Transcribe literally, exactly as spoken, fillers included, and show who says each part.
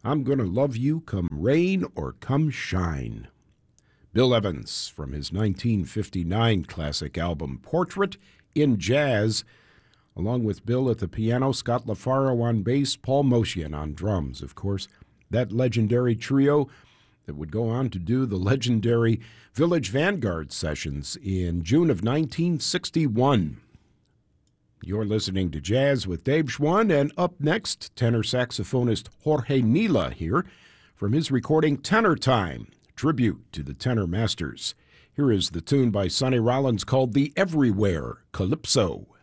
Speaker 1: I'm Gonna Love You Come Rain or Come Shine. Bill Evans from his nineteen fifty-nine classic album Portrait in Jazz, along with Bill at the piano, Scott LaFaro on bass, Paul Motian on drums, of course. That legendary trio that would go on to do the legendary Village Vanguard sessions in June of nineteen sixty-one. You're listening to Jazz with Dave Schwann, and up next, tenor saxophonist Jorge Nila here from his recording Tenor Time, tribute to the tenor masters. Here is the tune by Sonny Rollins called The Everywhere Calypso.